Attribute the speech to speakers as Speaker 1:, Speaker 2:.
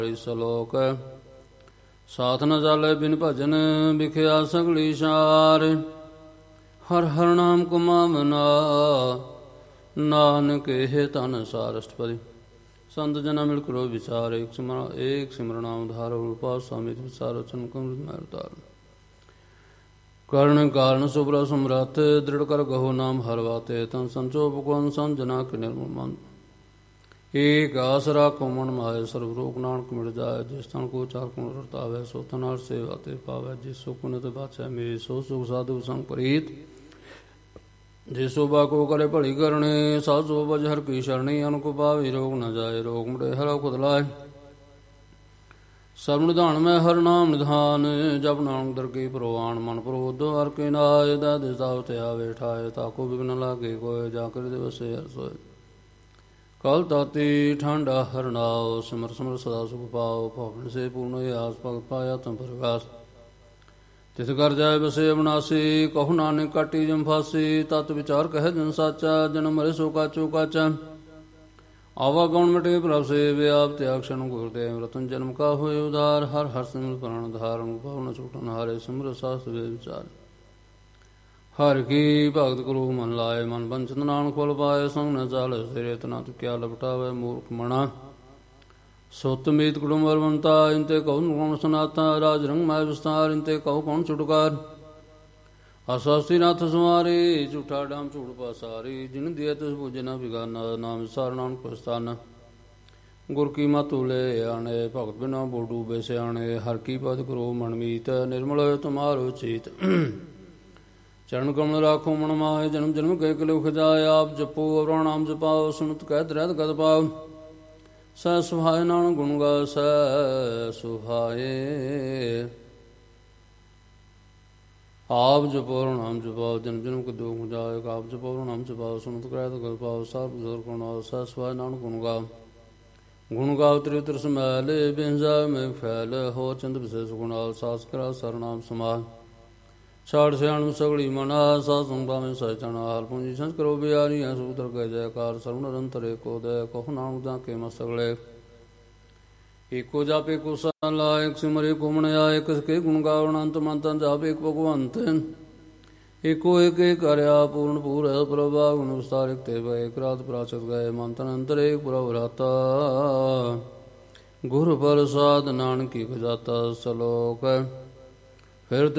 Speaker 1: ਸਲੋਕ ਸਾਥ ਨ ਚਾਲੇ ਬਿਨ ਭਜਨ ਵਿਖਿਆ ਸਗਲੀ ਸਾਰ ਹਰ ਹਰ ਨਾਮ ਕਮਾਵਨਾ ਨਾਨਕ ਇਹ ਧਨ ਸਾਰ। ਅਸ਼ਟਪਦੀ। ਸੰਤ ਜਨਾ ਮਿਲ ਕਰੋ ਵਿਚਾਰ ਏਕ ਸਿਮਰਨ ਨਾਮ ਧਾਰ ਰੂਪਾ ਸਮਿਤ ਵਿਚਾਰ ਰਚਨ ਕਮ੍ਰਿਤ ਮਹਿ ਤਾਰ ਕਰਨ ਕਾਰਨ ਸੁਭਰਾ ਸਮਰੱਥ ਦ੍ਰਿੜ ਕਰ ਗਹੋ ਨਾਮ ਹਰ ਵਾਤੇ ਤਨ ਸੰਚੋ ਭਗਵਾਨ ਸੰਜਨਾ ਕਿ ਨਿਰਮਲ ਮਨ ਏਕ ਆਸਰਾ ਕੋ ਮਨ ਮਾਏ ਸਰਬ ਰੋਗ ਨਾਨਕ ਮਿਟ ਜਾਏ ਜਿਸ ਤਨ ਕੋ ਚਾਰ ਗੁਣ ਰਤਾਵੇ ਸੋ ਤਨ ਸੇਵਾ ਤੇ ਪਾਵੇ ਜਿਸ ਸੋ ਪੁਨਿਤ ਬਾਚੈ ਮੇ ਸੋ ਸੁਖ ਸਾਧੂ ਸੰਗ ਪ੍ਰੀਤ ਜੇ ਸੋਭਾ ਕੋ ਕਰੇ ਭਲੀ ਕਰਨੇ ਸਾਧ ਸੋ ਬਜ ਹਰ ਕੀ ਸ਼ਰਣੀ ਅਨੁਕੋ ਪਾਵੇ ਰੋਗ ਨ ਜਾਏ ਰੋਗ ਮੁੜੇ ਹਰੋ ਖੁਦ ਲਾਏ ਸਰਬ ਨਿਧਾਨ ਮੈਂ ਹਰ ਨਾਮ ਨਿਧਾਨ ਜਪ ਨਾਨਕ ਦਰਗੀ ਪ੍ਰਵਾਨ ਮਨ ਪ੍ਰੋਧ ਹਰ ਕੇ ਨਾਏ ਦਾ ਦਿਸਾ ਤੇ ਆਵੇ ਠਾਏ ਤਾਕੋ ਬਿਗਨ ਲਾਗੇ ਕੋਏ ਜਾ ਕਰ ਦਿਵਸੇ ਹਰ ਸੋਏ ਕਲ ਤਾਤੀ ਠੰਡਾ ਹਰਨਾਓ ਸਿਮਰ ਸਿਮਰ ਸਦਾ ਸੁਖ ਪਾਓ ਭਵਨ ਸੇ ਪੂਰਨ ਆਸ ਭਗਤ ਪਾਇਆ ਤਮ ਪ੍ਰਗਾਸ ਤਿਸ ਕਰ ਜਾਏ ਬਸੇ ਅਬਨਾਸੀ ਕਹੂ ਨਾਨਕ ਕਾਟੀ ਜਮ ਫਾਸੀ ਤਤ ਵਿਚਾਰ ਕਹਿ ਜਨ ਸਾਚਾ ਜਨਮ ਮਰੇ ਸੋ ਕਾਚੋ ਕਾਚਾ ਆਵਾ ਗਉਣ ਮਿਟੇ ਪ੍ਰਭ ਸੇ ਵਿਆਪ ਤਿਆਗ ਛਣ ਗੁਰਦੇਵ ਰਤਨ ਜਨਮ ਕਾ ਹੋਏ ਉਦਾਰ ਹਰ ਹਰ ਸਿਮਰ ਪ੍ਰਾਣ ਧਾਰਨ ਭਵਨ ਛੂਟਨ ਹਾਰੇ ਸਿਮਰ ਸਾਸ ਵੇ ਵਿਚਾਰ ਹਰ ਕੀ ਭਗਤ ਕਰੋ ਮਨ ਲਾਏ ਮਨ ਬੰਚਨ ਨਾਨਕ ਫਲ ਪਾਏ ਸੰਗ ਨ ਚਾਲ ਸਿਰੇ ਤਨਾ ਤੁ ਕਿਆ ਲਪਟਾਵੇ ਮੂਰਖ ਮਣਾ ਸੁਤ ਮੀਤ ਕੁੜੁਮ ਵਰਵੰਤਾ ਇੰਤੇ ਕਉ ਗੁਣ ਸਨਾਤਾ ਰਾਜ ਰੰਗ ਮਾਇ ਵਿਸਤਾਰ ਇੰਤੇ ਕਉ ਕੌਣ ਛੁਟਕਾਰ ਆਸਾਸੀ ਨਾਥ ਸੁਮਾਰੀ ਝੂਠਾ ਡਾਮ ਝੂਠ ਪਾਸਾਰੀ ਜਿਨ ਦਿਏ ਤਿਸ ਬੁਝੇ ਨ ਬਿਗਾਨਾ ਨਾਮ ਵਿਸਾਰ ਨਾਨਕ ਪਸਤਾਨ ਗੁਰ ਕੀ ਮਤੁ ਲੈ ਆਣੇ ਭਗਤ ਬਿਨਾ ਬੋ ਡੂਬੇ ਸਿਆਣੇ ਹਰ ਕੀ ਪਦ ਕਰੋ ਮਨ ਮੀਤ ਨਿਰਮਲ ਤੁਮਾਰੋ ਚੀਤ ਚਰਨ ਕਮਲ ਰਾਖੋ ਮਨ ਮਾਏ ਜਨਮ ਜਨਮ ਕੇ ਕਲੁਖ ਜਾਏ ਆਪ ਜਪੋ ਅਵਰਾ ਨਾਮ ਜਪਾਓ ਸੁਨਤ ਕਹਿ ਰਹਿਤ ਗਤ ਪਾਓ ਸਹਿ ਸੁਹਾਏ ਨਾਨਕ ਗੁਣ ਗਾ ਸਹਿ ਸੁਹਾਏ ਆਪ ਜਪੋ ਨਾਮ ਜਪਾਓ ਜਨਮ ਜਨਮ ਕੇ ਦੁਖ ਜਾਏ ਆਪ ਜਪੋ ਨਾਮ ਜਪਾਓ ਸੁਨਤ ਕਹਿ ਰਹਿਤ ਗਤ ਪਾਓ ਸਰਬ ਜੁਰ ਗੁਣ ਸਹਿ ਸੁਹਾਏ ਨਾਨਕ ਗੁਣ ਗਾਓ ਤ੍ਰਿਤਿ ਸਮੈਲ ਬਿੰਜਾ ਮੈਂ ਫੈਲ ਹੋ ਚੰਦ ਵਿਸ਼ੇਸ਼ ਗੁਣਾਲ ਸਾਸ ਕਰਾ ਸਰਨਾਮ ਸਮਾਲ ਛਾੜ ਸਿਆਣ ਸਗਲੀ ਮਨਾ ਸਾ ਸੁੰਦਾ ਮੈਂ ਸਚਣਾ ਹਾਲ ਪੂੰਜੀ ਸੰਸ ਕਰੋ ਬਿਆਰੀ ਸੂਤਰ ਕੈ ਜੈਕਾਰ ਸਰਵ ਨਿਰੰਤਰ ਏਕੋ ਦੈ ਕਹੋ ਨਾਨਕ ਜਾਂ ਕੇ ਮਸਗਲੇ ਏਕੋ ਜਾਪੇ ਕੋ ਸਨ ਲਾਇਕ ਸਿਮਰੇ ਕੋ ਮਨ ਆਏ ਕਿਸ ਕੇ ਗੁਣ ਗਾਵਣ ਅੰਤ ਮੰਤਨ ਜਾਪੇ ਇੱਕ ਭਗਵੰਤ ਏਕੋ ਏਕ ਕਰਿਆ ਪੂਰਨ ਪੂਰੈ ਪ੍ਰਭਾ ਗੁਣ ਵਿਸਤਾਰਿਕ ਤੇ ਭੈ ਇੱਕ ਰਾਤ ਪ੍ਰਾਚਤ ਗਏ ਮੰਤਨ ਅੰਤਰ ਏਕ ਪ੍ਰਭ ਰਾਤਾ ਗੁਰ ਪ੍ਰਸਾਦ ਨਾਨਕੀ ਖਜਾਤਾ ਸਲੋਕ ਫਿਰ